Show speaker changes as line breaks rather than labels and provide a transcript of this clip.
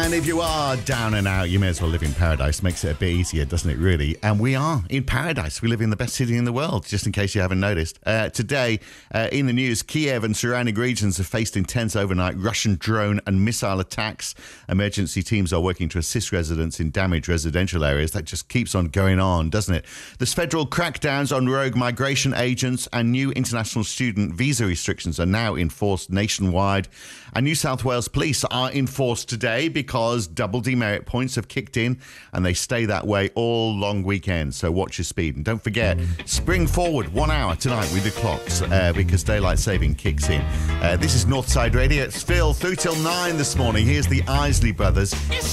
And if you are down and out, you may as well live in paradise. Makes it a bit easier, doesn't it, really? And we are in paradise. We live in the best city in the world, just in case you haven't noticed. Today, in the news, Kiev and surrounding regions have faced intense overnight Russian drone and missile attacks. Emergency teams are working to assist residents in damaged residential areas. That just keeps on going on, doesn't it? There's federal crackdowns on rogue migration agents, and new international student visa restrictions are now enforced nationwide. And New South Wales police are enforced today because double demerit points have kicked in, and they stay that way all long weekend. So watch your speed. And don't forget, spring forward 1 hour tonight with the clocks because daylight saving kicks in. This is Northside Radio. It's Phil through till 9 this morning. Here's the Isley Brothers.